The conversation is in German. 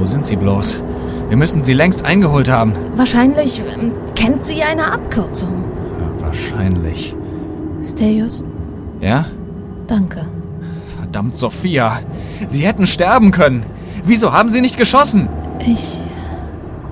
Wo sind sie bloß? Wir müssen sie längst eingeholt haben. Wahrscheinlich kennt sie eine Abkürzung. Ja, wahrscheinlich. Stelios? Ja? Danke. Verdammt, Sophia. Sie hätten sterben können. Wieso haben Sie nicht geschossen? Ich